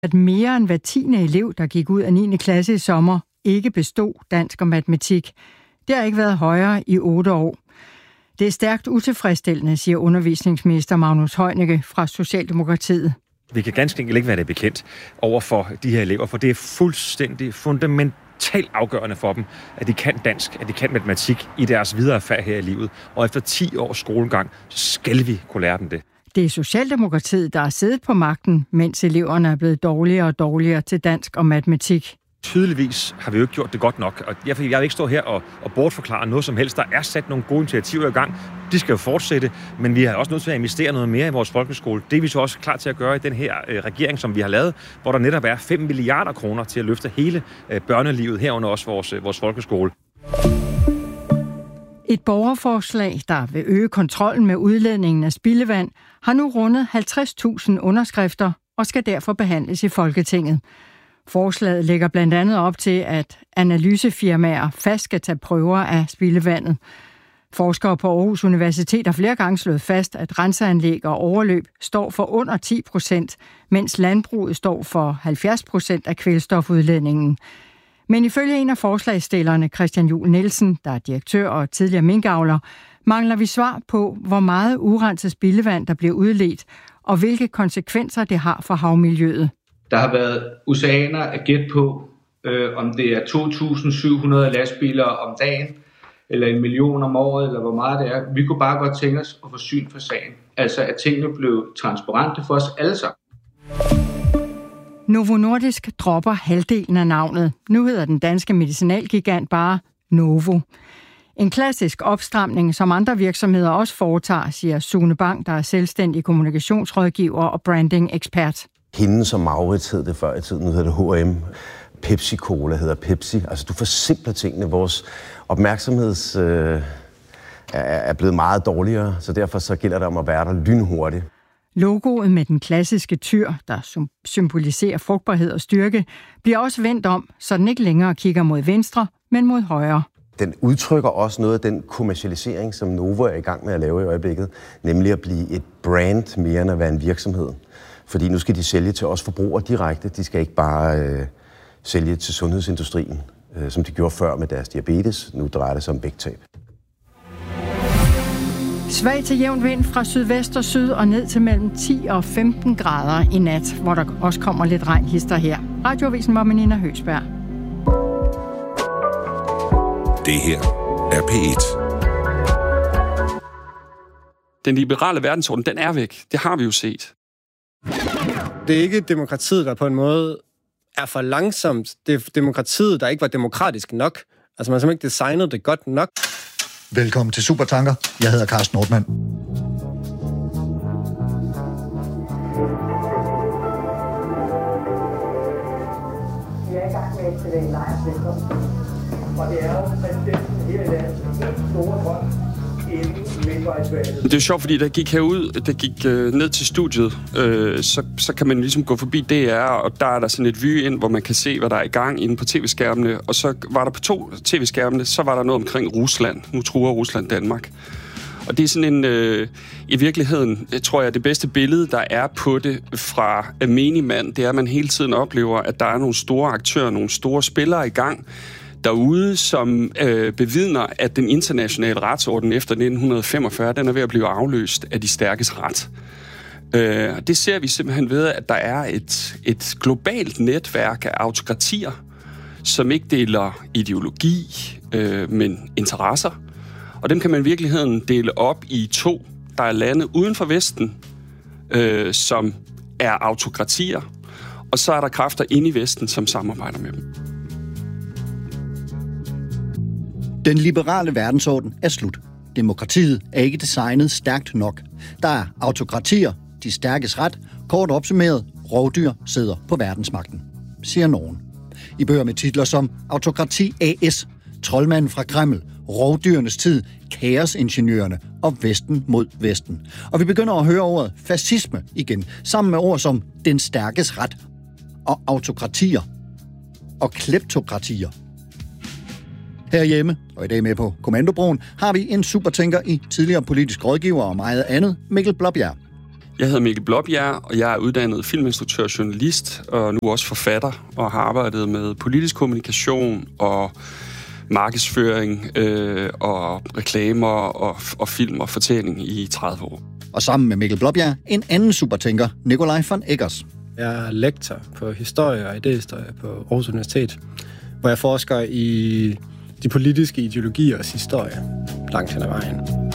at mere end hver 10. elev, der gik ud af 9. klasse i sommer, ikke bestod dansk og matematik. Det har ikke været højere i 8 år. Det er stærkt utilfredsstillende, siger undervisningsminister Magnus Heunicke fra Socialdemokratiet. Vi kan ganske enkelt ikke være det bekendt over for de her elever, for det er fuldstændig fundamentalt afgørende for dem, at de kan dansk, at de kan matematik i deres videre færd her i livet. Og efter 10 års skolegang, så skal vi kunne lære dem det. Det er Socialdemokratiet, der har siddet på magten, mens eleverne er blevet dårligere og dårligere til dansk og matematik. Tydeligvis har vi jo ikke gjort det godt nok, og jeg vil ikke stå her og bortforklare noget som helst. Der er sat nogle gode initiativer i gang. De skal jo fortsætte, men vi er også nødt til at investere noget mere i vores folkeskole. Det er vi så også klar til at gøre i den her regering, som vi har lavet, hvor der netop er 5 milliarder kroner til at løfte hele børnelivet, herunder også vores folkeskole. Et borgerforslag, der vil øge kontrollen med udledningen af spildevand, har nu rundet 50.000 underskrifter og skal derfor behandles i Folketinget. Forslaget lægger blandt andet op til, at analysefirmaer fast skal tage prøver af spildevandet. Forskere på Aarhus Universitet har flere gange slået fast, at renseanlæg og overløb står for under 10%, mens landbruget står for 70% af kvælstofudledningen. Men ifølge en af forslagsstillerne, Christian Juhl Nielsen, der er direktør og tidligere minkavler, mangler vi svar på, hvor meget urenset spildevand, der bliver udledt, og hvilke konsekvenser det har for havmiljøet. Der har været oceaner at gætte på, om det er 2.700 lastbiler om dagen, eller 1 million om året, eller hvor meget det er. Vi kunne bare godt tænke os at få syn for sagen. Altså at tingene blev transparente for os alle sammen. Novo Nordisk dropper halvdelen af navnet. Nu hedder den danske medicinalgigant bare Novo. En klassisk opstramning, som andre virksomheder også foretager, siger Sune Bang, der er selvstændig kommunikationsrådgiver og branding-ekspert. Hende som Maurits hed det før i tiden, nu hedder det H&M. Pepsi-Cola hedder Pepsi. Altså du forsimpler tingene. Vores opmærksomhed er blevet meget dårligere, så derfor så gælder det om at være der lynhurtigt. Logoet med den klassiske tyr, der symboliserer frugtbarhed og styrke, bliver også vendt om, så den ikke længere kigger mod venstre, men mod højre. Den udtrykker også noget af den kommercialisering, som Novo er i gang med at lave i øjeblikket, nemlig at blive et brand mere end at være en virksomhed. Fordi nu skal de sælge til os forbrugere direkte. De skal ikke bare sælge til sundhedsindustrien, som de gjorde før med deres diabetes. Nu drejer det sig om vægttab. Svag til jævn vind fra sydvest og syd og ned til mellem 10 og 15 grader i nat, hvor der også kommer lidt regn hister her. Radioavisen var med Nina Høgsberg. Det her er P1. Den liberale verdensorden, den er væk. Det har vi jo set. Det er ikke demokratiet, der på en måde er for langsomt. Det er demokratiet, der ikke var demokratisk nok. Altså man har simpelthen ikke designet det godt nok. Velkommen til Supertanker. Jeg hedder Carsten Nordmann. Vi er i gang med et privat lejrsvelkommen. Og det er jo præsidenten her i landet, den store drøm. Det er jo sjovt, fordi der gik ned til studiet, så kan man ligesom gå forbi DR, og der er der sådan et vue ind, hvor man kan se, hvad der er i gang inde på tv-skærmene. Og så var der på 2 tv-skærmene, så var der noget omkring Rusland. Nu truer Rusland Danmark. Og det er sådan en, i virkeligheden, tror jeg, det bedste billede, der er på det fra menigmand, det er, at man hele tiden oplever, at der er nogle store aktører, nogle store spillere i gang derude, som bevidner, at den internationale retsorden efter 1945, den er ved at blive afløst af de stærkes ret. Det ser vi simpelthen ved, at der er et globalt netværk af autokratier, som ikke deler ideologi, men interesser. Og dem kan man i virkeligheden dele op i 2. Der er lande uden for Vesten, som er autokratier, og så er der kræfter inde i Vesten, som samarbejder med dem. Den liberale verdensorden er slut. Demokratiet er ikke designet stærkt nok. Der er autokratier, de stærkes ret, kort opsummeret, rovdyr sidder på verdensmagten, siger nogen. I bøger med titler som Autokrati AS, Troldmanden fra Kreml, Rovdyrenes tid, Kaosingeniørerne og Vesten mod Vesten. Og vi begynder at høre ordet fascisme igen, sammen med ord som den stærkes ret og autokratier og kleptokratier. Herhjemme, og i dag med på Kommandobroen, har vi en supertænker i tidligere politisk rådgiver og meget andet, Mikkel Blåbjerg. Jeg hedder Mikkel Blåbjerg, og jeg er uddannet filminstruktør, journalist og nu også forfatter, og har arbejdet med politisk kommunikation og markedsføring og reklamer og film og fortælling i 30 år. Og sammen med Mikkel Blåbjerg, en anden supertænker, Nikolaj von Eggers. Jeg er lektor på historie og idéhistorie på Aarhus Universitet, hvor jeg forsker i de politiske ideologiers historie langt hen ad vejen.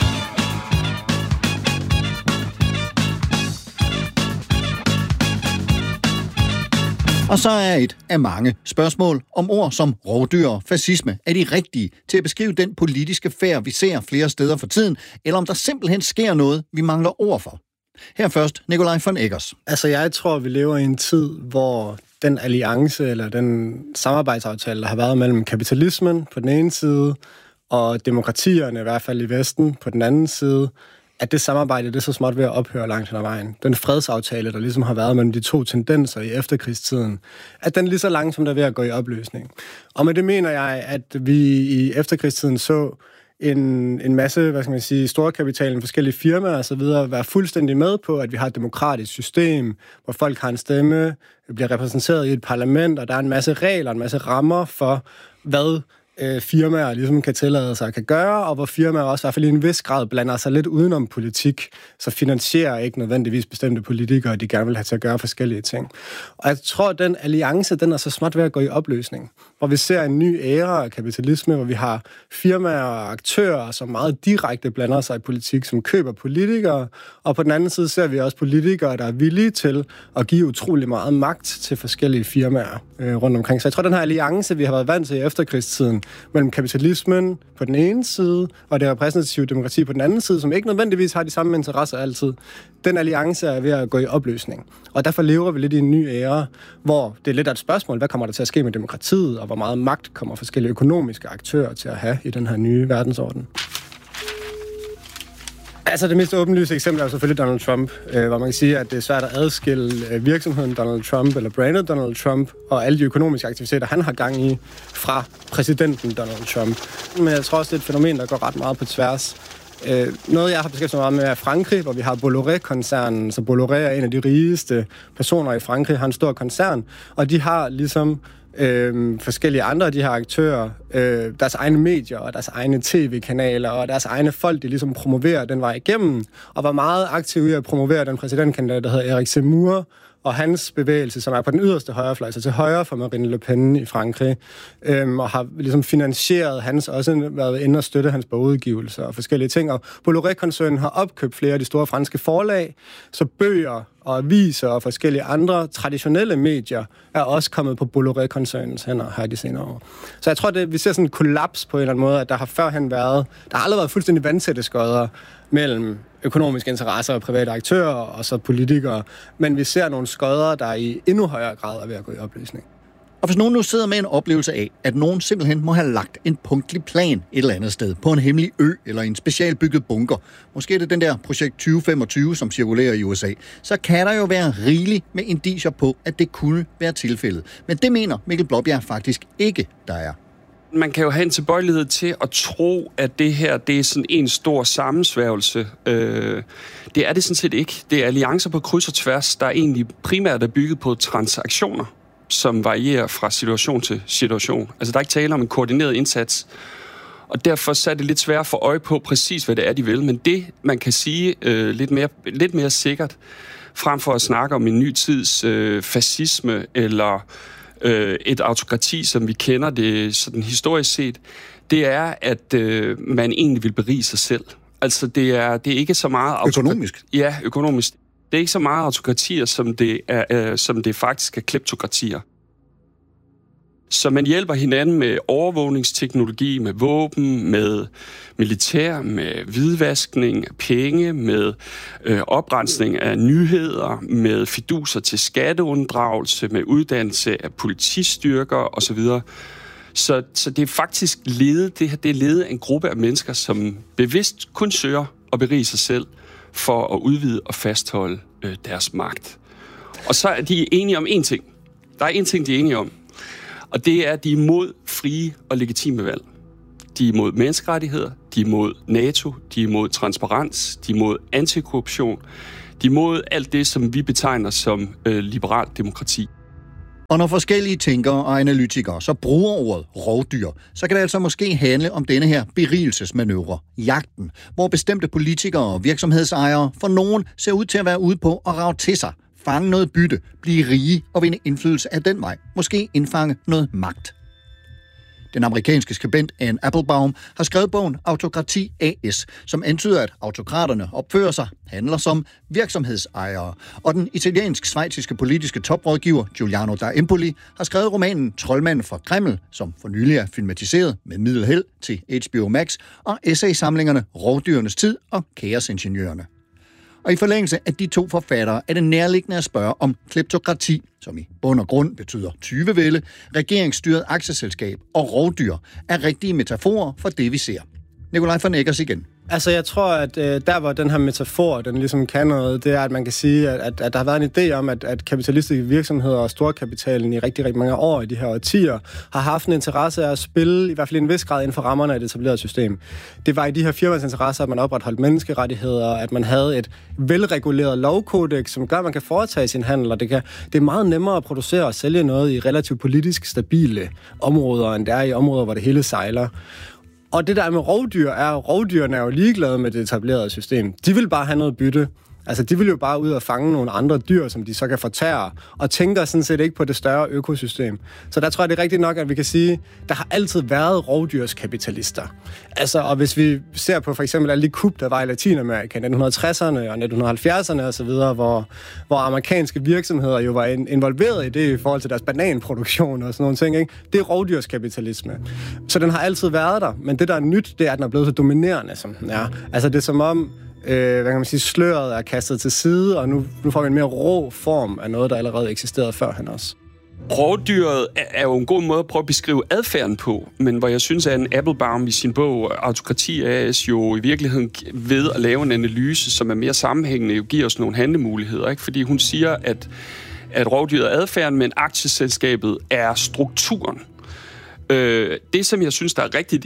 Og så er et af mange spørgsmål om ord som rovdyr og fascisme er de rigtige til at beskrive den politiske færd, vi ser flere steder for tiden, eller om der simpelthen sker noget, vi mangler ord for. Her først Nikolaj von Eggers. Altså jeg tror, vi lever i en tid, hvor den alliance eller den samarbejdsaftale, der har været mellem kapitalismen på den ene side, og demokratierne, i hvert fald i Vesten, på den anden side, at det samarbejde det er så småt ved at ophøre langt hen ad vejen. Den fredsaftale, der ligesom har været mellem de to tendenser i efterkrigstiden, at den lige så langsomt er ved at gå i opløsning. Og med det mener jeg, at vi i efterkrigstiden så en masse, storkapitalen, forskellige firmaer og så videre, være fuldstændig med på, at vi har et demokratisk system, hvor folk har en stemme, bliver repræsenteret i et parlament, og der er en masse regler, en masse rammer for, hvad firmaer ligesom kan tillade sig at kan gøre, og hvor firmaer også i hvert fald i en vis grad blander sig lidt udenom politik, så finansierer ikke nødvendigvis bestemte politikere, de gerne vil have til at gøre forskellige ting. Og jeg tror, at den alliance, den er så småt ved at gå i opløsning, hvor vi ser en ny æra af kapitalisme, hvor vi har firmaer og aktører, som meget direkte blander sig i politik, som køber politikere, og på den anden side ser vi også politikere, der er villige til at give utrolig meget magt til forskellige firmaer rundt omkring. Så jeg tror, den her alliance, vi har været vant til i efterkrigstiden, mellem kapitalismen på den ene side, og det repræsentative demokrati på den anden side, som ikke nødvendigvis har de samme interesser altid, den alliance er ved at gå i opløsning. Og derfor lever vi lidt i en ny æra, hvor det er lidt af et spørgsmål, hvad kommer der til at ske med demokratiet, og hvor meget magt kommer forskellige økonomiske aktører til at have i den her nye verdensorden. Altså det mest åbenlyse eksempel er selvfølgelig Donald Trump, hvor man kan sige, at det er svært at adskille virksomheden Donald Trump eller brandet Donald Trump og alle de økonomiske aktiviteter, han har gang i, fra præsidenten Donald Trump. Men jeg tror også, det er et fænomen, der går ret meget på tværs. Noget, jeg har beskæftiget mig meget med, er Frankrig, hvor vi har Bolloré-koncernen. Så Bolloré er en af de rigeste personer i Frankrig, har en stor koncern, og de har ligesom forskellige andre af de her aktører, deres egne medier og deres egne tv-kanaler og deres egne folk, de ligesom promoverer den vej igennem, og var meget aktive i at promovere den præsidentkandidat, der hedder Eric Zemmour, og hans bevægelse, som er på den yderste højrefløj, så til højre for Marine Le Pen i Frankrig, og har ligesom finansieret hans, også været inde og støtte hans bogudgivelser og forskellige ting. Og Bolloré-koncernen har opkøbt flere af de store franske forlag, så bøger og aviser og forskellige andre traditionelle medier er også kommet på Bolloré-koncernens hænder her de senere år. Så jeg tror, vi ser sådan en kollaps på en eller anden måde, at der har førhen været, der har aldrig været fuldstændig vandsætte skodder mellem økonomiske interesser og private aktører og så politikere, men vi ser nogle skodder, der i endnu højere grad er ved at gå i opløsning. Og hvis nogen nu sidder med en oplevelse af, at nogen simpelthen må have lagt en punktlig plan et eller andet sted, på en hemmelig ø eller en specialbygget bunker, måske er det den der projekt 2025, som cirkulerer i USA, så kan der jo være rigeligt med indicier på, at det kunne være tilfældet. Men det mener Mikkel Blåbjerg faktisk ikke, der er. Man kan jo have en tilbøjelighed til at tro, at det her det er sådan en stor sammensværgelse. Det er det sådan set ikke. Det er alliancer på kryds og tværs, der egentlig primært er bygget på transaktioner, som varierer fra situation til situation. Altså der er ikke tale om en koordineret indsats, og derfor så er det lidt svært at få øje på præcis, hvad det er, de vil. Men det, man kan sige lidt mere sikkert, frem for at snakke om en ny tids fascisme eller et autokrati, som vi kender det sådan historisk set, det er, at man egentlig vil berige sig selv. Altså, det er ikke så meget... Økonomisk? Ja, økonomisk. Det er ikke så meget autokratier, som det faktisk er kleptokratier. Så man hjælper hinanden med overvågningsteknologi, med våben, med militær, med hvidvaskning af penge, med oprensning af nyheder, med fiduser til skatteunddragelse, med uddannelse af politistyrker osv. Så det er faktisk ledet af en gruppe af mennesker, som bevidst kun søger at berige sig selv for at udvide og fastholde deres magt. Og så er de enige om én ting. Der er én ting, de er enige om. Og det er, at de er imod frie og legitime valg. De er imod menneskerettigheder, de er imod NATO, de er imod transparens, de er imod antikorruption, De er imod alt det, som vi betegner som liberalt demokrati. Og når forskellige tænkere og analytikere så bruger ordet rovdyr, så kan det altså måske handle om denne her berigelsesmanøvre, jagten, hvor bestemte politikere og virksomhedsejere for nogen ser ud til at være ude på at rage til sig, fange noget bytte, blive rige og vinde indflydelse af den vej, måske indfange noget magt. Den amerikanske skribent Anne Applebaum har skrevet bogen Autokrati AS, som antyder, at autokraterne opfører sig, handler som virksomhedsejere. Og den italiensk-schweiziske politiske toprådgiver Giuliano da Empoli har skrevet romanen Troldmanden fra Kreml, som for nylig er filmatiseret med middelheld til HBO Max, og essaysamlingerne Rovdyrenes Tid og Kaosingeniørerne. Og i forlængelse af de to forfattere er det nærliggende at spørge om kleptokrati, som i bund og grund betyder tyvevælde, regeringsstyret aktieselskab og rovdyr, er rigtige metaforer for det, vi ser. Nikolaj von Eggers igen. Altså, jeg tror, at der, hvor den her metafor, den ligesom kan noget, det er, at man kan sige, at der har været en idé om, at kapitalistiske virksomheder og storkapitalen i rigtig, rigtig mange år i de her årtier har haft en interesse af at spille, i hvert fald i en vis grad, inden for rammerne af det etablerede system. Det var i de her firmaers interesser, at man opretholdt menneskerettigheder, at man havde et velreguleret lovkodex, som gør, at man kan foretage sin handel, og det er meget nemmere at producere og sælge noget i relativt politisk stabile områder, end det er i områder, hvor det hele sejler. Og det der med rovdyr rovdyrene er jo ligeglade med det etablerede system. De vil bare have noget bytte. Altså, de vil jo bare ud og fange nogle andre dyr, som de så kan fortære, og tænker sådan set ikke på det større økosystem. Så der tror jeg, det er rigtigt nok, at vi kan sige, der har altid været rovdyrskapitalister. Altså, og hvis vi ser på for eksempel alle de kup, der var i Latinamerika i 1960'erne og 1970'erne osv., hvor amerikanske virksomheder jo var involveret i det i forhold til deres bananproduktion og sådan nogle ting, ikke? Det er rovdyrskapitalisme. Så den har altid været der, men det, der er nyt, det er, at den er blevet så dominerende, som den er. Altså, det er som om hvad kan man sige, sløret er kastet til side, og nu får vi en mere rå form af noget, der allerede eksisterede førhen også. Rovdyret er jo en god måde at prøve at beskrive adfærden på, men hvor jeg synes, at Anne Applebaum i sin bog Autokrati AS jo i virkeligheden ved at lave en analyse, som er mere sammenhængende, jo giver os nogle handlemuligheder, ikke? Fordi hun siger, at rovdyret er adfærden, men aktieselskabet er strukturen. Det, som jeg synes, der er rigtigt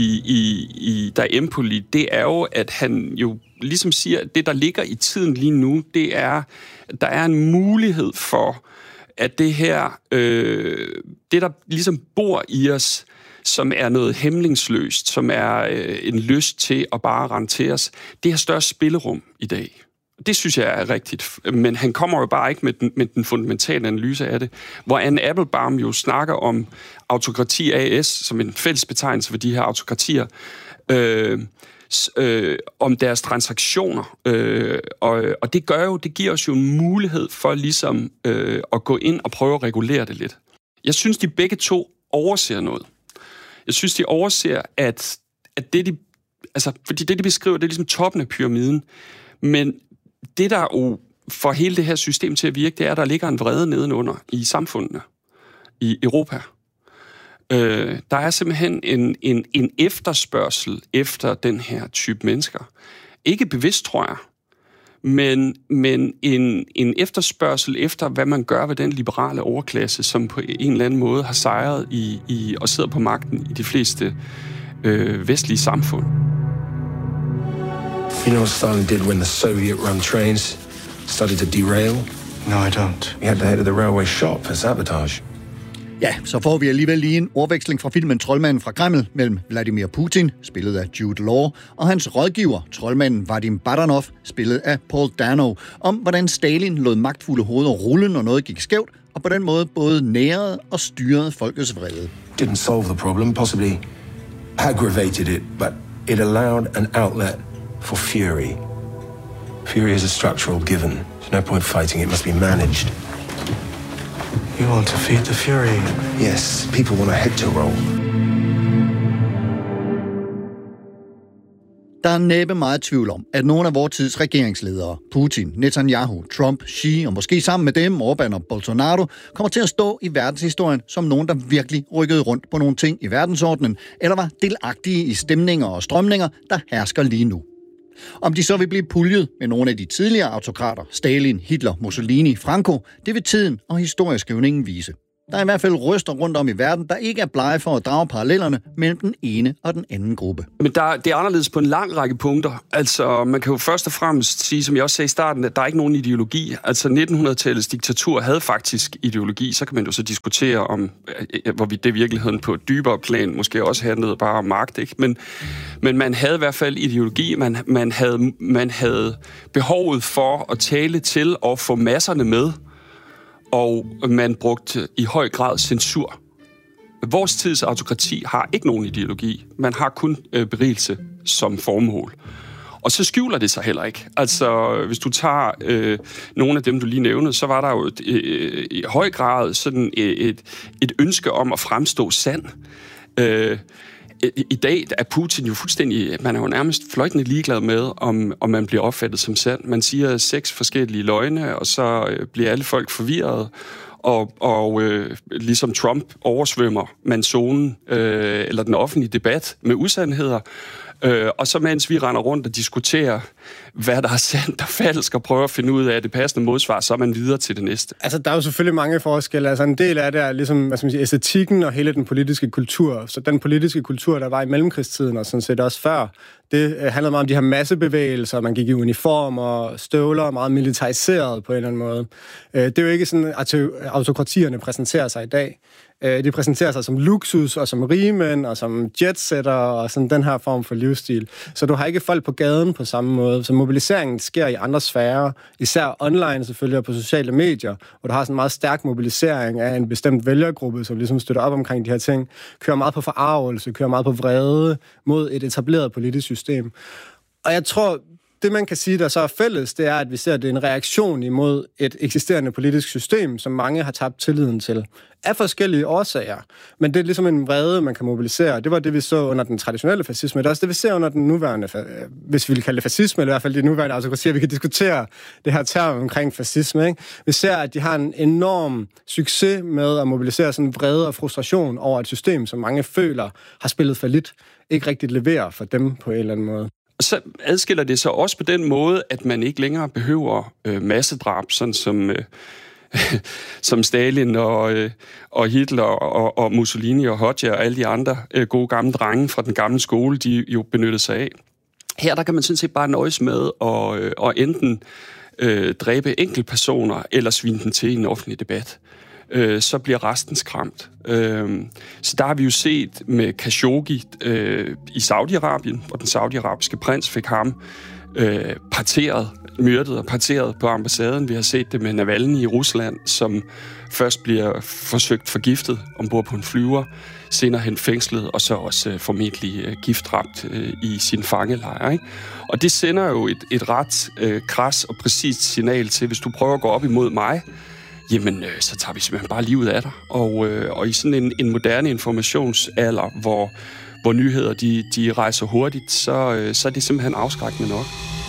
i da Empoli, det er jo, at han jo ligesom siger, at det, der ligger i tiden lige nu, det er, at der er en mulighed for, at det her, det der ligesom bor i os, som er noget hæmningsløst, som er en lyst til at bare rende til os, det har større spillerum i dag. Det synes jeg er rigtigt, men han kommer jo bare ikke med den fundamentale analyse af det, hvor Anne Applebaum jo snakker om Autokrati AS som en fælles betegnelse for de her autokratier, om deres transaktioner, og det giver os jo en mulighed for ligesom at gå ind og prøve at regulere det lidt. Jeg synes, de begge to overser noget. Jeg synes, de overser, at det, fordi det, de beskriver, det er ligesom toppen af pyramiden, men det, der jo får hele det her system til at virke, det er, at der ligger en vrede nedenunder i samfundene i Europa. Der er simpelthen en efterspørgsel efter den her type mennesker. Ikke bevidst, tror jeg, men en efterspørgsel efter, hvad man gør ved den liberale overklasse, som på en eller anden måde har sejret og sidder på magten i de fleste vestlige samfund. You know what Stalin did when the Soviet-run trains started to derail? No, I don't. He had the head of the railway shot for sabotage. Ja, så får vi alligevel lige en ordveksling fra filmen Troldmanden fra Kreml mellem Vladimir Putin, spillet af Jude Law, og hans rådgiver, troldmanden Vadim Badanov, spillet af Paul Dano, om hvordan Stalin lod magtfulde hoveder rulle, når noget gik skævt, og på den måde både nærede og styrede folkets vrede. Didn't solve the problem, possibly aggravated it, but it allowed an outlet for fury. Fury is a structural given. There's no point fighting, it must be managed. You want to feed the fury? Yes, people want a head to roll. Der er næppe meget tvivl om, at nogle af vores tids regeringsledere, Putin, Netanyahu, Trump, Xi og måske sammen med dem, Orbán og Bolsonaro, kommer til at stå i verdenshistorien som nogen, der virkelig rykkede rundt på nogle ting i verdensordenen, eller var delagtige i stemninger og strømninger, der hersker lige nu. Om de så vil blive puljet med nogle af de tidligere autokrater, Stalin, Hitler, Mussolini, Franco, det vil tiden og historieskrivningen vise. Der er i hvert fald røster rundt om i verden, der ikke er blege for at drage parallellerne mellem den ene og den anden gruppe. Men det er anderledes på en lang række punkter. Altså, man kan jo først og fremmest sige, som jeg også sagde i starten, at der er ikke nogen ideologi. Altså, 1900-tallets diktatur havde faktisk ideologi. Så kan man jo så diskutere om, hvorvidt det i virkeligheden på et dybere plan måske også handlede bare om magt, ikke? Men man havde i hvert fald ideologi. Man havde behovet for at tale til og få masserne med, og man brugte i høj grad censur. Vores tids autokrati har ikke nogen ideologi. Man har kun berigelse som formål. Og så skjuler det sig heller ikke. Altså, hvis du tager nogle af dem, du lige nævnede, så var der jo i høj grad sådan et ønske om at fremstå sand. I dag er Putin jo fuldstændig, man er jo nærmest fløjtende ligeglad med, om man bliver opfattet som sand. Man siger 6 forskellige løgne, og så bliver alle folk forvirrede, og ligesom Trump oversvømmer man zonen, eller den offentlige debat med usandheder. Og så mens vi render rundt og diskuterer, hvad der er sandt og falsk, og prøver at finde ud af det passende modsvar, så er man videre til det næste. Altså, der er jo selvfølgelig mange forskelle. Altså, en del af det er ligesom, hvad skal man sige, æstetikken og hele den politiske kultur. Så den politiske kultur, der var i mellemkrigstiden, og sådan set også før, det handlede meget om de her massebevægelser. Man gik i uniform og støvler, meget militariseret på en eller anden måde. Det er jo ikke sådan, at autokratierne præsenterer sig i dag. De præsenterer sig som luksus, og som rigmænd, og som jetsetter, og sådan den her form for livsstil. Så du har ikke folk på gaden på samme måde. Så mobiliseringen sker i andre sfærer, især online selvfølgelig, og på sociale medier, hvor du har sådan en meget stærk mobilisering af en bestemt vælgergruppe, som ligesom støtter op omkring de her ting, kører meget på forarvelse, kører meget på vrede mod et etableret politisk system. Og jeg tror, det man kan sige, der så er fælles, det er, at vi ser, at det er en reaktion imod et eksisterende politisk system, som mange har tabt tilliden til. Af forskellige årsager. Men det er ligesom en vrede, man kan mobilisere. Det var det, vi så under den traditionelle fascisme. Det er også det, vi ser under den nuværende, hvis vi vil kalde det fascisme, eller i hvert fald de nuværende autokratier. Vi kan diskutere det her term omkring fascisme. Ikke? Vi ser, at de har en enorm succes med at mobilisere sådan vrede og frustration over et system, som mange føler har spillet fallit, ikke rigtig leverer for dem på en eller anden måde. Så adskiller det sig også på den måde, at man ikke længere behøver massedrab, sådan som Stalin og Hitler og Mussolini og Hoxha og alle de andre gode gamle drenge fra den gamle skole, de jo benyttede sig af. Her der kan man sådan set bare nøjes med at enten dræbe enkeltpersoner eller svine dem til i en offentlig debat. Så bliver resten skræmt. Så der har vi jo set med Khashoggi i Saudi-Arabien, hvor den saudiarabiske prins fik ham myrdet og parteret på ambassaden. Vi har set det med Navalny i Rusland, som først bliver forsøgt forgiftet ombord på en flyver, senere hen fængslet, og så også formentlig giftdræbt i sin fangelejr. Ikke? Og det sender jo et ret kras og præcist signal til, hvis du prøver at gå op imod mig, jamen, så tager vi simpelthen bare livet af dig. Og i sådan en moderne informationsalder, hvor nyheder de rejser hurtigt, så er det simpelthen afskrækkende nok.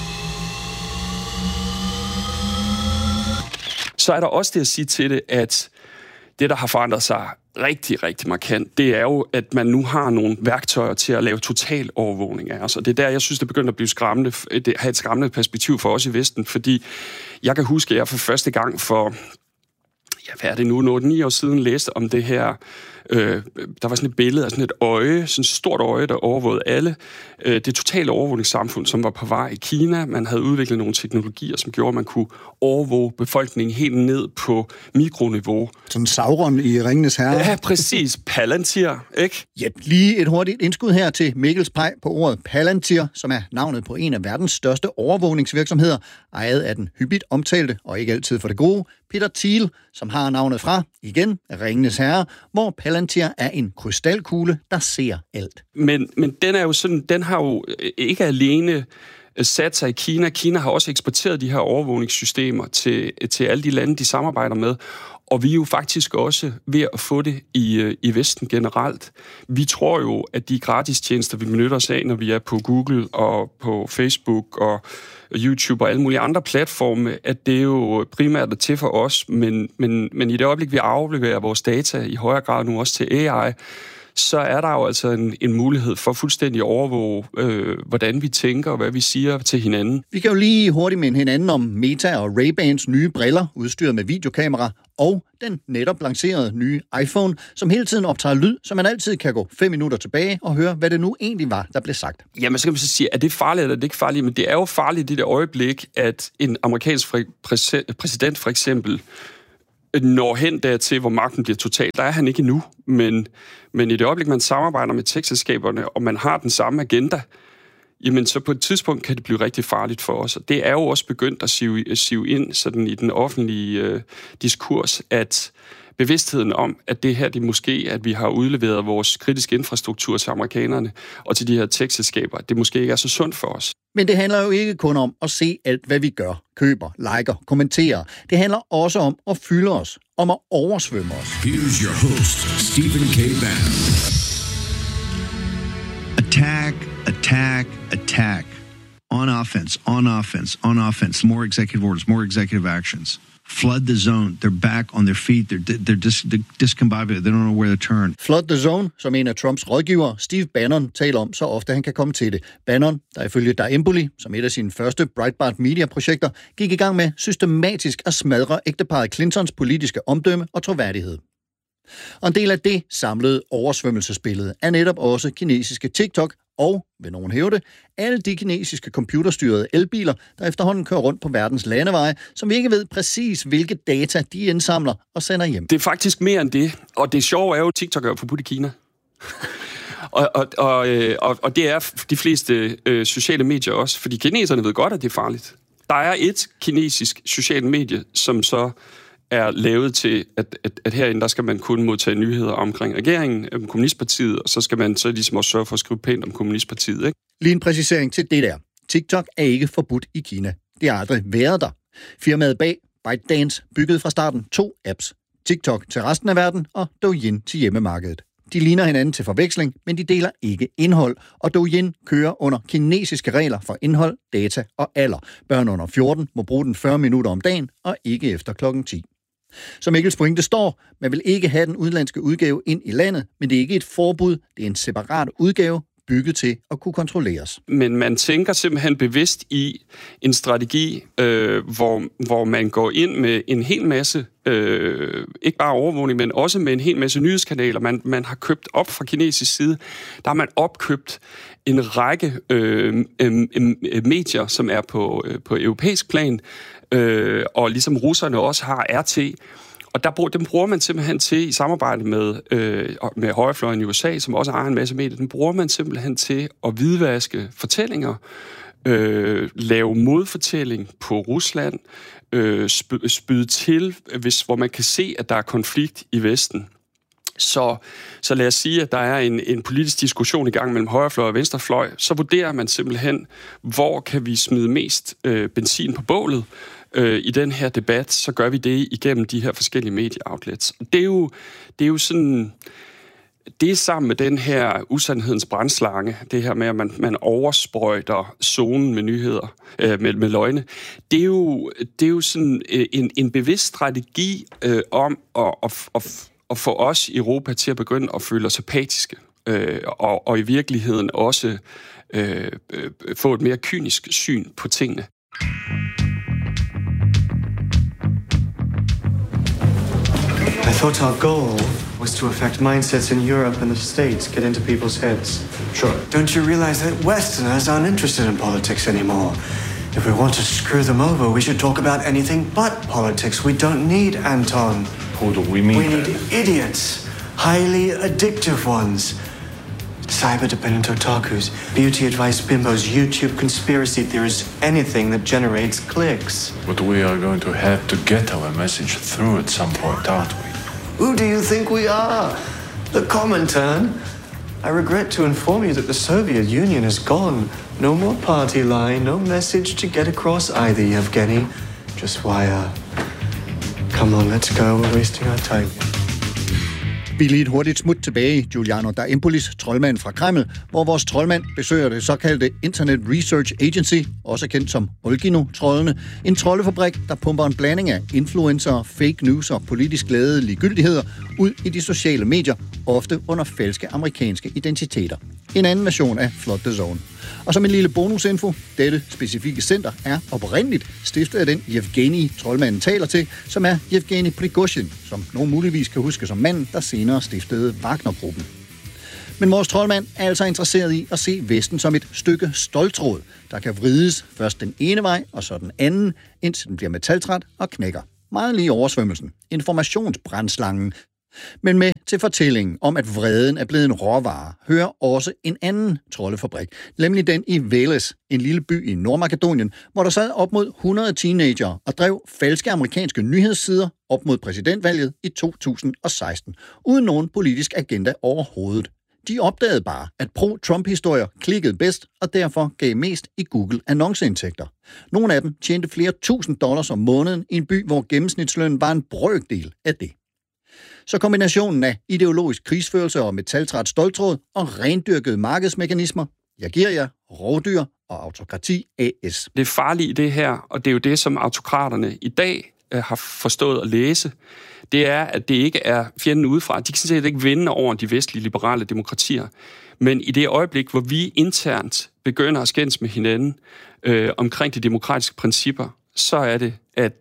Så er der også det at sige til det, at det, der har forandret sig rigtig, rigtig markant, det er jo, at man nu har nogle værktøjer til at lave total overvågning af os. Og det er der, jeg synes, det begynder at blive skræmmende, have et skræmmende perspektiv for os i Vesten, fordi jeg kan huske, at jeg for første gang for hvad er det nu, 8-9 år siden læste om det her. Der var sådan et billede af sådan et øje, sådan et stort øje, der overvågede alle. Det totale overvågningssamfund, som var på vej i Kina. Man havde udviklet nogle teknologier, som gjorde, at man kunne overvåge befolkningen helt ned på mikroniveau. Sådan Sauron i Ringenes Herre. Ja, præcis. Palantir, ikke? Ja, lige et hurtigt indskud her til Mikkels peg på ordet Palantir, som er navnet på en af verdens største overvågningsvirksomheder, ejet af den hyppigt omtalte, og ikke altid for det gode, Peter Thiel, som har navnet fra, igen, Ringenes Herre, hvor Palantir er en krystalkugle, der ser alt. Men den er jo sådan, den har jo ikke alene sat sig i Kina. Kina har også eksporteret de her overvågningssystemer til alle de lande, de samarbejder med. Og vi er jo faktisk også ved at få det i Vesten generelt. Vi tror jo, at de gratistjenester, vi benytter os af, når vi er på Google og på Facebook og YouTube og alle mulige andre platforme, at det er jo primært er til for os, men i det øjeblik, vi afleverer vores data i højere grad nu også til AI, så er der jo altså en mulighed for fuldstændig at overvåge, hvordan vi tænker og hvad vi siger til hinanden. Vi kan jo lige hurtigt minde hinanden om Meta og Ray-Bans nye briller, udstyret med videokamera og den netop lancerede nye iPhone, som hele tiden optager lyd, så man altid kan gå 5 minutter tilbage og høre, hvad det nu egentlig var, der blev sagt. Jamen, så kan man så sige, er det farligt, eller er det ikke farligt? Men det er jo farligt i det øjeblik, at en amerikansk præsident for eksempel når hen dertil, hvor magten bliver total. Der er han ikke endnu, men i det øjeblik, man samarbejder med tech-selskaberne, og man har den samme agenda, jamen så på et tidspunkt kan det blive rigtig farligt for os. Og det er jo også begyndt at sive ind sådan i den offentlige diskurs, at bevidstheden om, at det her, det måske, at vi har udleveret vores kritiske infrastruktur til amerikanerne og til de her tech-selskaber, det måske ikke er så sundt for os. Men det handler jo ikke kun om at se alt, hvad vi gør, køber, liker, kommenterer. Det handler også om at fylde os, om at oversvømme os. Here's your host, Stephen K. Bannon. Attack. On offense, on offense, on offense. More executive orders, more executive actions. Flood the zone. They're back on their feet. They're discombobulated. They don't know where to turn. Flood the zone, som en af Trumps rådgivere, Steve Bannon, taler om, så ofte han kan komme til det. Bannon, der ifølge Der Empoli, som et af sine første Breitbart Media-projekter, gik i gang med systematisk at smadre ægteparret Clintons politiske omdømme og troværdighed. Og en del af det samlede oversvømmelsesbillede er netop også kinesiske TikTok og, vil nogen hævde, alle de kinesiske computerstyrede elbiler, der efterhånden kører rundt på verdens landeveje, som vi ikke ved præcis, hvilke data de indsamler og sender hjem. Det er faktisk mere end det, og det sjove er jo, at TikTok er jo forbudt i Kina. og det er de fleste sociale medier også, fordi kineserne ved godt, at det er farligt. Der er et kinesisk socialt medie, som så er lavet til, at herinde, der skal man kun modtage nyheder omkring regeringen, om kommunistpartiet, og så skal man så ligesom også sørge for at skrive pænt om kommunistpartiet, ikke? Lige en præcisering til det der. TikTok er ikke forbudt i Kina. Det har aldrig været der. Firmaet bag, ByteDance, byggede fra starten 2 apps. TikTok til resten af verden og Douyin til hjemmemarkedet. De ligner hinanden til forveksling, men de deler ikke indhold, og Douyin kører under kinesiske regler for indhold, data og alder. Børn under 14 må bruge den 40 minutter om dagen, og ikke efter klokken 10. Som Mikkels pointe står, man vil ikke have den udenlandske udgave ind i landet, men det er ikke et forbud, det er en separat udgave, bygget til at kunne kontrolleres. Men man tænker simpelthen bevidst i en strategi, hvor man går ind med en hel masse, ikke bare overvågning, men også med en hel masse nyhedskanaler. Man har købt op fra kinesisk side, der har man opkøbt en række medier, som er på europæisk plan, og ligesom russerne også har RT. Og dem bruger man simpelthen til, i samarbejde med højrefløjen i USA, som også har en masse medier, den bruger man simpelthen til at hvidvaske fortællinger, lave modfortælling på Rusland, spyde til, hvor man kan se, at der er konflikt i Vesten. Så lad os sige, at der er en politisk diskussion i gang mellem højrefløj og venstrefløj, så vurderer man simpelthen, hvor kan vi smide mest benzin på bålet i den her debat, så gør vi det igennem de her forskellige medieoutlets. Det er jo sådan, det er sammen med den her usandhedens brandslange, det her med, at man oversprøjter zonen med nyheder, med løgne. Det er jo sådan en bevidst strategi om at få os i Europa til at begynde at føle os apatiske, og i virkeligheden også få et mere kynisk syn på tingene. I thought our goal was to affect mindsets in Europe and the States, get into people's heads. Sure. Don't you realize that Westerners aren't interested in politics anymore? If we want to screw them over, we should talk about anything but politics. We don't need Anton. Who do we mean? We need idiots. Highly addictive ones. Cyber-dependent otakus, beauty advice bimbos, YouTube conspiracy theorists, anything that generates clicks. But we are going to have to get our message through at some point, aren't we? Who do you think we are? The Comintern? I regret to inform you that the Soviet Union is gone. No more party line, no message to get across either, Yevgeny. Just wire. Come on, let's go. We're wasting our time. Vi lige et hurtigt smut tilbage i Giuliano da Empolis, troldmand fra Kreml, hvor vores troldmand besøger det såkaldte Internet Research Agency, også kendt som Olgino-troldene, en troldefabrik, der pumper en blanding af influencer, fake news og politisk ladede ligegyldigheder ud i de sociale medier, ofte under falske amerikanske identiteter. en anden version af Flood the Zone. Og som en lille bonusinfo, dette specifikke center er oprindeligt stiftet af den Yevgeny, troldmanden taler til, som er Yevgeny Prigozhin, som nogen muligvis kan huske som manden, der senere stiftede Wagner-gruppen. Men vores troldmand er altså interesseret i at se Vesten som et stykke ståltråd, der kan vrides først den ene vej og så den anden, indtil den bliver metaltræt og knækker. Meget lige oversvømmelsen. Informationsbrændslangen. Men med til fortællingen om, at vreden er blevet en råvare, hører også en anden troldefabrik, nemlig den i Veles, en lille by i Nordmakedonien, hvor der sad op mod 100 teenagere og drev falske amerikanske nyhedssider op mod præsidentvalget i 2016, uden nogen politisk agenda overhovedet. De opdagede bare, at pro-Trump-historier klikkede bedst, og derfor gav mest i Google-annonceindtægter. Nogle af dem tjente flere $1,000 om måneden i en by, hvor gennemsnitslønnen var en brøkdel af det. Så kombinationen af ideologisk krigsførelse og metaltræt ståltråd og rendyrkede markedsmekanismer, jeg giver jer rovdyr og autokrati AS. Det farlige i det her, og det er jo det, som autokraterne i dag har forstået at læse, det er, at det ikke er fjenden udefra. De kan sådan set ikke vinde over de vestlige liberale demokratier. Men i det øjeblik, hvor vi internt begynder at skændes med hinanden omkring de demokratiske principper, så er det,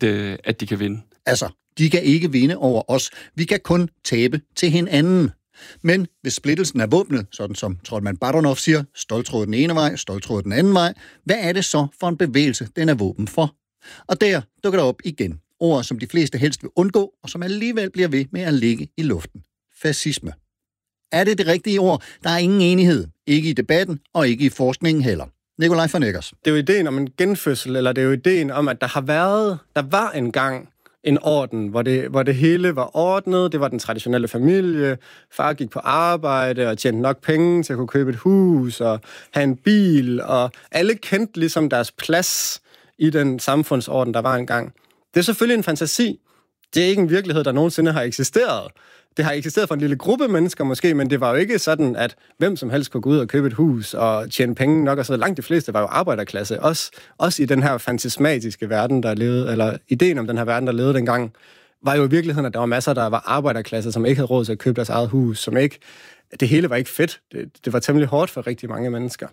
at de kan vinde. Altså, de kan ikke vinde over os. Vi kan kun tabe til hinanden. Men hvis splittelsen er våbnet, sådan som troldmand Baronov siger, ståltråd den ene vej, ståltråd den anden vej, hvad er det så for en bevægelse, den er våben for? Og der dukker der op igen ord, som de fleste helst vil undgå, og som alligevel bliver ved med at ligge i luften. Fascisme. Er det rigtige ord? Der er ingen enighed. Ikke i debatten, og ikke i forskningen heller. Nikolaj von Eggers. Det er jo ideen om en genfødsel, eller det er jo ideen om, at der var engang en orden, hvor det hele var ordnet. Det var den traditionelle familie. Far gik på arbejde og tjente nok penge til at kunne købe et hus og have en bil, og alle kendte ligesom deres plads i den samfundsorden, der var engang. Det er selvfølgelig en fantasi. Det er ikke en virkelighed, der nogensinde har eksisteret. Det har eksisteret for en lille gruppe mennesker måske, men det var jo ikke sådan, at hvem som helst kunne gå ud og købe et hus og tjene penge nok, og så langt de fleste var jo arbejderklasse. Også i den her fantasmatiske verden, der levede, eller ideen om den her verden, der levede dengang, var jo i virkeligheden, at der var masser, der var arbejderklasse, som ikke havde råd til at købe deres eget hus, som ikke... Det hele var ikke fedt. Det var temmelig hårdt for rigtig mange mennesker.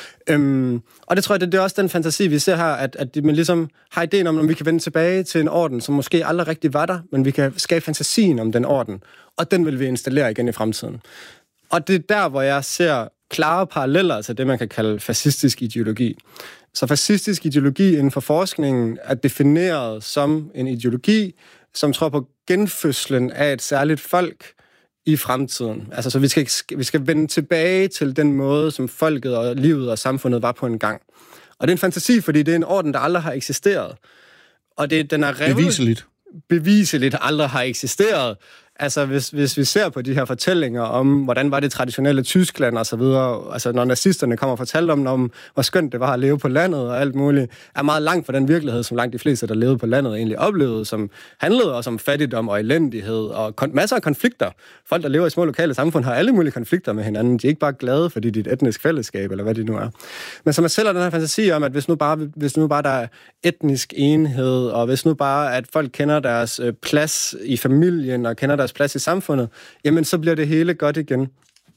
Og det tror jeg, det er også den fantasi, vi ser her, at man ligesom har ideen om, at vi kan vende tilbage til en orden, som måske aldrig rigtig var der, men vi kan skabe fantasien om den orden, og den vil vi installere igen i fremtiden. Og det er der, hvor jeg ser klare paralleller til det, man kan kalde fascistisk ideologi. Så fascistisk ideologi inden for forskningen er defineret som en ideologi, som tror på genfødslen af et særligt folk i fremtiden. Altså, så vi skal vende tilbage til den måde, som folket og livet og samfundet var på en gang. Og det er en fantasi, fordi det er en orden, der aldrig har eksisteret. Og den er beviseligt aldrig har eksisteret. Altså, hvis vi ser på de her fortællinger om, hvordan var det traditionelle Tyskland og så videre, altså når nazisterne kommer og fortalte om, hvor skønt det var at leve på landet og alt muligt, er meget langt fra den virkelighed, som langt de fleste, der levede på landet, egentlig oplevede, som handlede også om fattigdom og elendighed og masser af konflikter. Folk, der lever i små lokale samfund, har alle mulige konflikter med hinanden. De er ikke bare glade, fordi de er et etnisk fællesskab, eller hvad det nu er. Men så man sælger den her fantasi om, at hvis nu bare der er etnisk enhed, og hvis nu bare, at folk kender deres plads i familien og kender deres plads i samfundet, jamen så bliver det hele godt igen.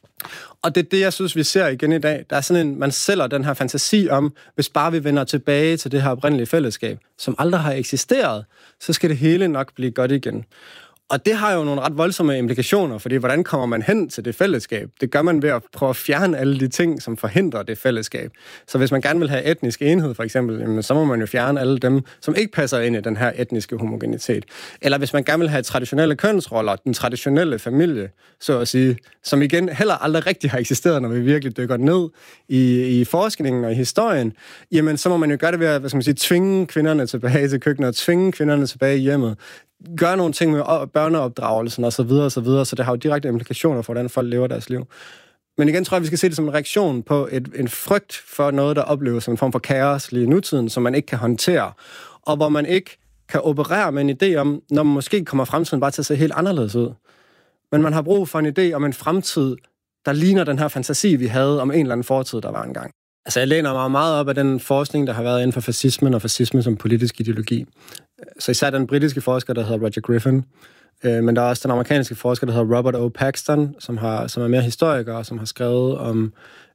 Og det er det, jeg synes, vi ser igen i dag. Der er sådan man sælger den her fantasi om, hvis bare vi vender tilbage til det her oprindelige fællesskab, som aldrig har eksisteret, så skal det hele nok blive godt igen. Og det har jo nogle ret voldsomme implikationer, fordi hvordan kommer man hen til det fællesskab? Det gør man ved at prøve at fjerne alle de ting, som forhindrer det fællesskab. Så hvis man gerne vil have etnisk enhed, for eksempel, så må man jo fjerne alle dem, som ikke passer ind i den her etniske homogenitet. Eller hvis man gerne vil have traditionelle kønsroller, den traditionelle familie, så at sige, som igen heller aldrig rigtig har eksisteret, når vi virkelig dykker ned i forskningen og i historien, jamen så må man jo gøre det ved at tvinge kvinderne tilbage til køkkenet og tvinge kvinderne tilbage i hjemmet. Gør nogle ting med børneopdragelsen og så videre, så det har jo direkte implikationer for, hvordan folk lever deres liv. Men igen tror jeg, vi skal se det som en reaktion på en frygt for noget, der opleves som en form for kaos lige i nutiden, som man ikke kan håndtere, og hvor man ikke kan operere med en idé om, når man måske kommer fremtiden bare til at se helt anderledes ud. Men man har brug for en idé om en fremtid, der ligner den her fantasi, vi havde om en eller anden fortid, der var engang. Altså, jeg læner mig meget op af den forskning, der har været inden for fascismen og fascisme som politisk ideologi. Så især den britiske forsker, der hedder Roger Griffin, men der er også den amerikanske forsker, der hedder Robert O. Paxton, som er mere historiker, og som har skrevet om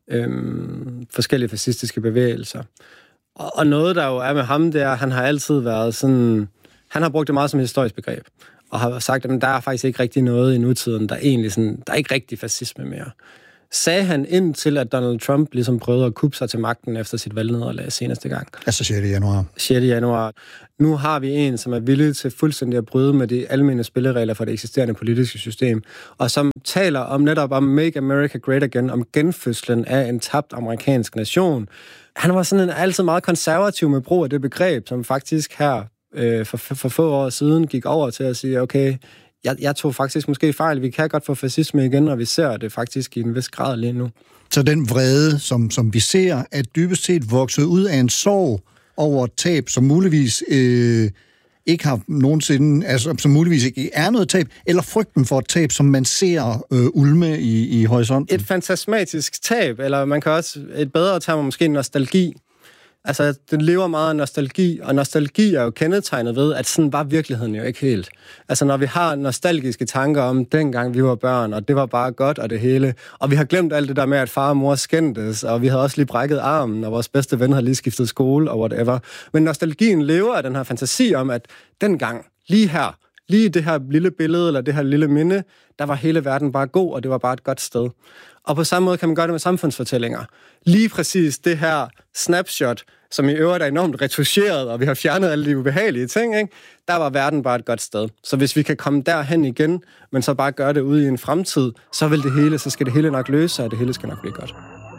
forskellige fascistiske bevægelser. Og noget, der jo er med ham, det er, at han har altid været sådan... Han har brugt det meget som et historisk begreb, og har sagt, at der er faktisk ikke rigtig noget i nutiden, der er ikke rigtig fascisme mere. Sagde han indtil, at Donald Trump ligesom prøvede at kuppe sig til magten efter sit valgnederlag seneste gang. Altså 6. januar. 6. januar. Nu har vi en, som er villig til fuldstændig at bryde med de almene spilleregler for det eksisterende politiske system, og som taler om netop om Make America Great Again, om genfødslen af en tabt amerikansk nation. Han var sådan altid meget konservativ med brug af det begreb, som faktisk her for få år siden gik over til at sige, okay, jeg tog faktisk måske fejl. Vi kan godt få fascisme igen, og vi ser det faktisk i en vis grad lige nu. Så den vrede, som vi ser, er dybest set vokset ud af en sorg over et tab, som muligvis ikke har nogensinde, altså som muligvis ikke er noget tab, eller frygten for et tab, som man ser ulme i horisonten? Et fantasmatisk tab, eller man kan også, et bedre term måske nostalgi. Altså, den lever meget af nostalgi, og nostalgi er jo kendetegnet ved, at sådan var virkeligheden jo ikke helt. Altså, når vi har nostalgiske tanker om dengang vi var børn, og det var bare godt og det hele, og vi har glemt alt det der med, at far og mor skændtes, og vi havde også lige brækket armen, og vores bedste ven havde lige skiftet skole, og whatever. Men nostalgien lever af den her fantasi om, at dengang, lige her, lige det her lille billede, eller det her lille minde, der var hele verden bare god, og det var bare et godt sted. Og på samme måde kan man gøre det med samfundsfortællinger. Lige præcis det her snapshot, som i øvrigt er enormt retuscheret, og vi har fjernet alle de ubehagelige ting, ikke? Der var verden bare et godt sted. Så hvis vi kan komme derhen igen, men så bare gøre det ude i en fremtid, så skal det hele nok løse sig, og det hele skal nok blive godt.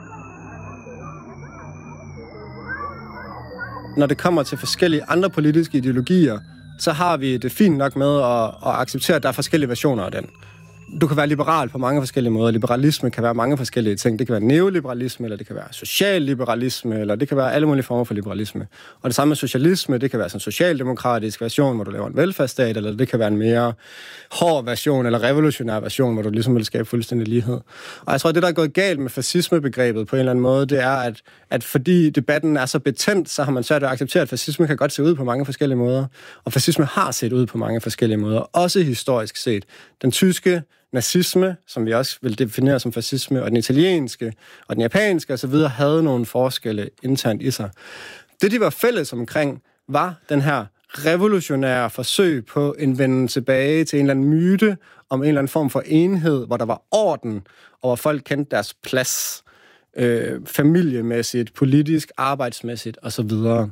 Når det kommer til forskellige andre politiske ideologier, så har vi det fint nok med at acceptere, at der er forskellige versioner af den. Du kan være liberal på mange forskellige måder. Liberalisme kan være mange forskellige ting. Det kan være neoliberalisme, eller det kan være socialliberalisme, eller det kan være alle mulige former for liberalisme. Og det samme med socialisme, det kan være sådan en socialdemokratisk version, hvor du laver en velfærdsstat, eller det kan være en mere hård version, eller revolutionær version, hvor du ligesom vil skabe fuldstændig lighed. Og jeg tror, at det, der er gået galt med fascismebegrebet på en eller anden måde, det er, at fordi debatten er så betændt, så har man svært at acceptere, at fascisme kan godt se ud på mange forskellige måder. Og fascisme har set ud på mange forskellige måder, også historisk set. Den tyske nazisme, som vi også vil definere som fascisme, og den italienske, og den japanske osv., havde nogle forskelle internt i sig. Det, de var fælles omkring, var den her revolutionære forsøg på en venden tilbage til en eller anden myte om en eller anden form for enhed, hvor der var orden, og hvor folk kendte deres plads, familiemæssigt, politisk, arbejdsmæssigt osv.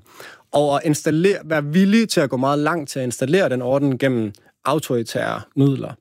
Og at være villige til at gå meget langt til at installere den orden gennem autoritære midler.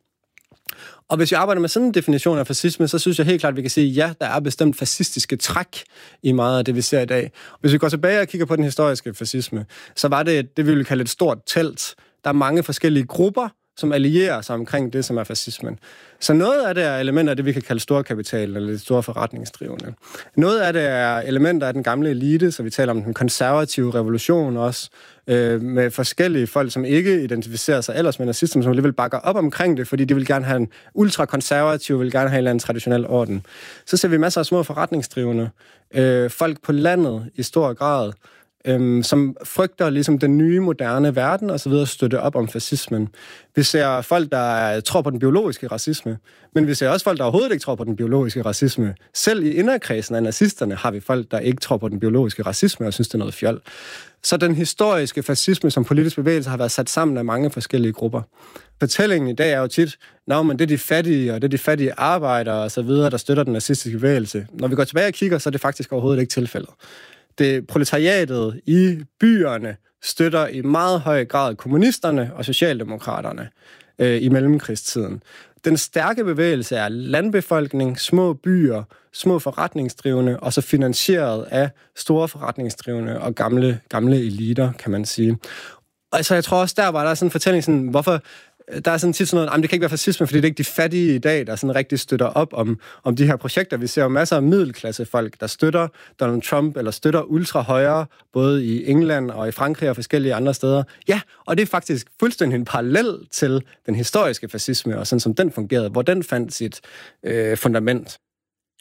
Og hvis vi arbejder med sådan en definition af fascisme, så synes jeg helt klart, at vi kan sige, ja, der er bestemt fascistiske træk i meget af det, vi ser i dag. Hvis vi går tilbage og kigger på den historiske fascisme, så var det vi vil kalde et stort telt. Der er mange forskellige grupper, som allierer sig omkring det, som er fascismen. Så noget af det er elementer af det, vi kan kalde storkapital, eller det store forretningsdrivende. Noget af det er elementer af den gamle elite, så vi taler om den konservative revolution også, med forskellige folk, som ikke identificerer sig ellers med nazismen, som alligevel bakker op omkring det, fordi de vil gerne have en ultrakonservativ, vil gerne have en eller anden traditionel orden. Så ser vi masser af små forretningsdrivende, folk på landet i stor grad, som frygter ligesom den nye, moderne verden og så videre støtte op om fascismen. Vi ser folk, der tror på den biologiske racisme, men vi ser også folk, der overhovedet ikke tror på den biologiske racisme. Selv i inderkredsen af nazisterne har vi folk, der ikke tror på den biologiske racisme og synes, det er noget fjol. Så den historiske fascisme som politisk bevægelse har været sat sammen af mange forskellige grupper. Fortællingen i dag er jo tit, men det er de fattige, og det er de fattige arbejdere og så videre, der støtter den nazistiske bevægelse. Når vi går tilbage og kigger, så er det faktisk overhovedet ikke tilfældet. Det proletariatet i byerne støtter i meget høj grad kommunisterne og socialdemokraterne i mellemkrigstiden. Den stærke bevægelse er landbefolkning, små byer, små forretningsdrivende, og så finansieret af store forretningsdrivende og gamle eliter, kan man sige. Og så jeg tror også, der var der sådan en fortælling, sådan, hvorfor der er sådan tit sådan noget, det kan ikke være fascisme, fordi det er ikke de fattige i dag, der sådan rigtig støtter op om de her projekter. Vi ser jo masser af middelklassefolk, der støtter Donald Trump, eller støtter ultrahøjre, både i England og i Frankrig og forskellige andre steder. Ja, og det er faktisk fuldstændig en parallel til den historiske fascisme, og sådan som den fungerede, hvor den fandt sit fundament.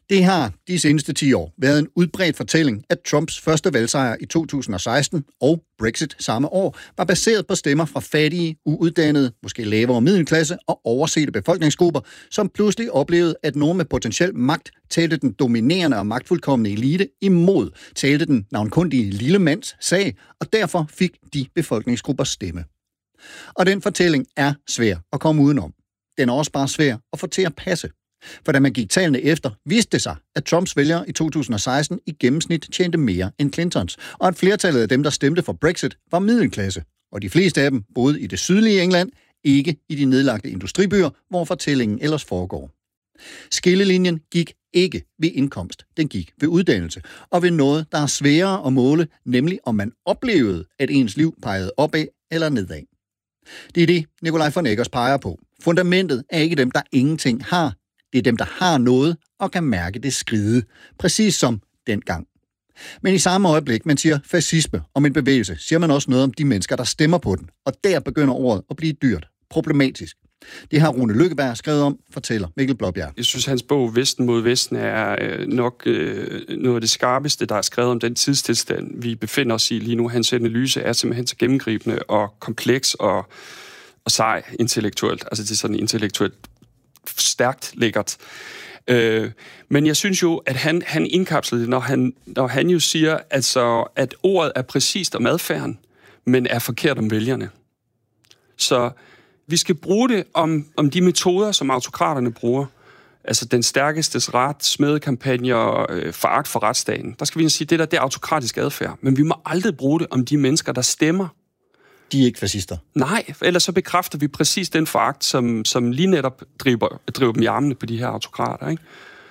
Det har de seneste 10 år været en udbredt fortælling, at Trumps første valgsejr i 2016 og Brexit samme år var baseret på stemmer fra fattige, uuddannede, måske lavere middelklasse og oversete befolkningsgrupper, som pludselig oplevede, at nogen med potentiel magt talte den dominerende og magtfuldkomne elite imod, talte den navnkundige lille mands sag, og derfor fik de befolkningsgrupper stemme. Og den fortælling er svær at komme udenom. Den er også bare svær at få til at passe. For da man gik tallene efter, viste det sig, at Trumps vælgere i 2016 i gennemsnit tjente mere end Clintons, og at flertallet af dem, der stemte for Brexit, var middelklasse. Og de fleste af dem boede i det sydlige England, ikke i de nedlagte industribyer, hvor fortællingen ellers foregår. Skillelinjen gik ikke ved indkomst, den gik ved uddannelse, og ved noget, der er sværere at måle, nemlig om man oplevede, at ens liv pegede opad eller nedad. Det er det, Nikolaj von Eggers peger på. Fundamentet er ikke dem, der ingenting har. Det er dem, der har noget og kan mærke det skride. Præcis som dengang. Men i samme øjeblik, man siger fascisme om en bevægelse, siger man også noget om de mennesker, der stemmer på den. Og der begynder ordet at blive dyrt. Problematisk. Det har Rune Lykkeberg skrevet om, fortæller Mikkel Blåbjerg. Jeg synes, hans bog Vesten mod Vesten er nok noget af det skarpeste, der er skrevet om den tidstilstand, vi befinder os i lige nu. Hans analyse er simpelthen så gennemgribende og kompleks og sej intellektuelt. Altså det er sådan intellektuelt stærkt lækkert. Men jeg synes jo, at han indkapsler det, når han jo siger, altså, at ordet er præcist om adfærden, men er forkert om vælgerne. Så vi skal bruge det om de metoder, som autokraterne bruger. Altså den stærkestes ret, smedekampagner, foragt for retsstaten. Der skal vi sige, det er autokratisk adfærd. Men vi må aldrig bruge det om de mennesker, der stemmer. De er ikke fascister. Nej, ellers så bekræfter vi præcis den foragt, som lige netop driver dem i armene på de her autokrater, ikke?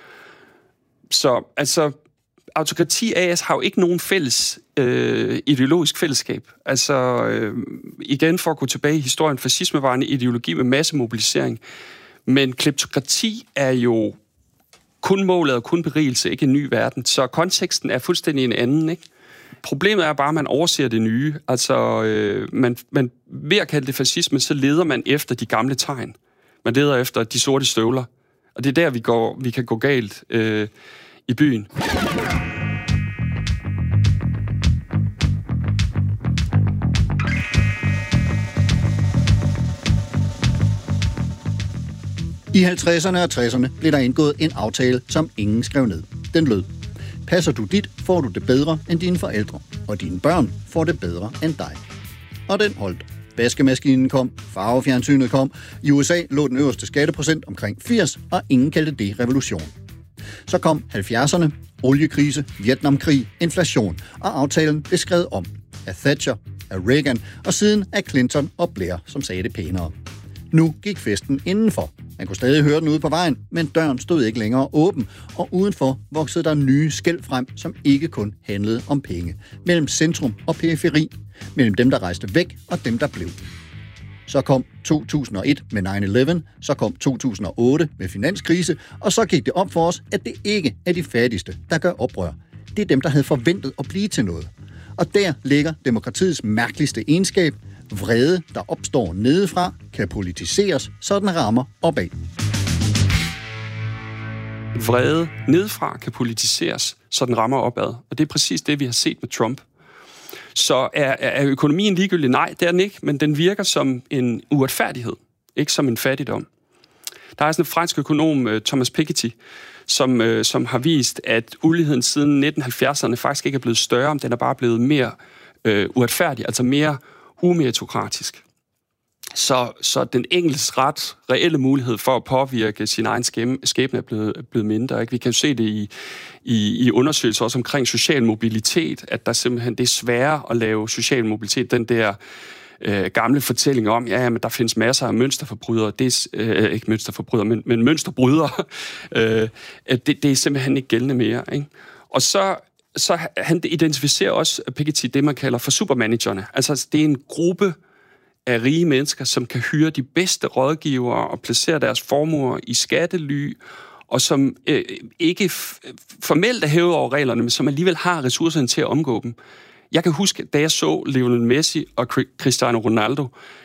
Så altså, autokrati AS har jo ikke nogen fælles ideologisk fællesskab. Altså, igen for at gå tilbage i historien, fascisme var en ideologi med massemobilisering, men kleptokrati er jo kun målet og kun berigelse, ikke en ny verden. Så konteksten er fuldstændig en anden, ikke? Problemet er bare, at man overser det nye. Altså, man ved at kalde det fascisme, så leder man efter de gamle tegn. Man leder efter de sorte støvler. Og det er der, vi kan gå galt i byen. I 50'erne og 60'erne blev der indgået en aftale, som ingen skrev ned. Den lød: passer du dit, får du det bedre end dine forældre, og dine børn får det bedre end dig. Og den holdt. Vaskemaskinen kom, farvefjernsynet kom, i USA lå den øverste skatteprocent omkring 80, og ingen kaldte det revolution. Så kom 70'erne, oliekrise, Vietnamkrig, inflation, og aftalen blev skrevet om af Thatcher, af Reagan, og siden af Clinton og Blair, som sagde det pænere. Nu gik festen indenfor. Man kunne stadig høre den ude på vejen, men døren stod ikke længere åben, og udenfor voksede der nye skel frem, som ikke kun handlede om penge. Mellem centrum og periferi, mellem dem, der rejste væk, og dem, der blev. Så kom 2001 med 9/11, så kom 2008 med finanskrise, og så gik det op for os, at det ikke er de fattigste, der gør oprør. Det er dem, der havde forventet at blive til noget. Og der ligger demokratiets mærkeligste egenskab. Vrede, der opstår nedefra, kan politiseres, så den rammer opad. Vrede nedefra kan politiseres, så den rammer opad. Og det er præcis det, vi har set med Trump. Så er økonomien ligegyldig? Nej, det er den ikke, men den virker som en uretfærdighed, ikke som en fattigdom. Der er sådan en fransk økonom, Thomas Piketty, som har vist, at uligheden siden 1970'erne faktisk ikke er blevet større, den er bare blevet mere uretfærdig, altså mere umeritokratisk. Så den enkeltes reelle mulighed for at påvirke sin egen skæbne er blevet mindre. Ikke? Vi kan jo se det i undersøgelser også omkring social mobilitet, at der simpelthen det er sværere at lave social mobilitet. Den der gamle fortælling om, men der findes masser af mønsterforbrydere, ikke mønsterforbrydere, men mønsterbrydere, det er simpelthen ikke gældende mere. Ikke? Og så han identificerer også Piketty det, man kalder for supermanagerne. Altså, det er en gruppe af rige mennesker, som kan hyre de bedste rådgivere og placere deres formuer i skattely, og som ikke formelt er hævet over reglerne, men som alligevel har ressourcerne til at omgå dem. Jeg kan huske, da jeg så Lionel Messi og Cristiano Ronaldo